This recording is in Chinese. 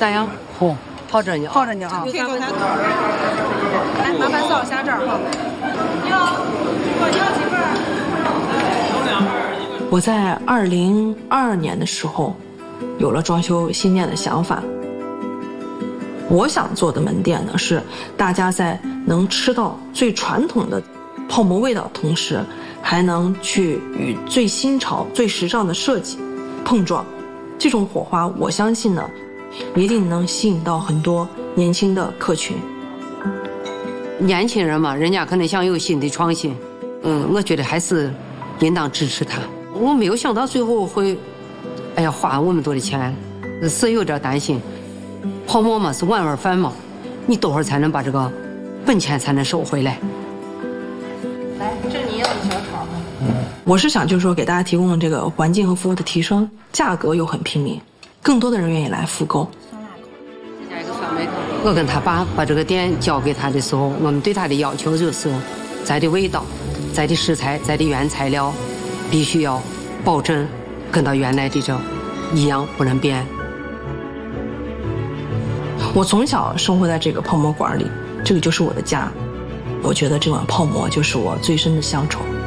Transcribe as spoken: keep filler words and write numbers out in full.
咋样？ 好， 好着呢， 好着呢啊。 有啥问题？ 来，麻烦扫一下这儿哈。你好，我要几份？ 我在二零二二年的时候，有了装修新店的想法。我想做的门店呢，是大家在能吃到最传统的泡馍味道的同时，还能去与最新潮、最时尚的设计碰撞。这种火花，我相信呢，一定能吸引到很多年轻的客群。 年轻人嘛，人家可能想有新的创新，嗯，我觉得还是应当支持他。我没有想到最后会，哎呀，花我们多的钱，是有点担心。泡馍嘛是碗碗饭嘛，你多会儿才能把这个本钱才能收回来？来，这你要的小炒。 我是想就是说给大家提供了这个环境和服务的提升，价格又很平民，更多的人愿意来复购。 加一个酸梅汤。我跟他爸把这个店交给他的时候，我们对他的要求就是咱的味道、咱的食材、咱的原材料必须要保证跟到原来的这一样，不能变。 我从小生活在这个泡馍馆里，这个就是我的家。我觉得这碗泡馍就是我最深的乡愁。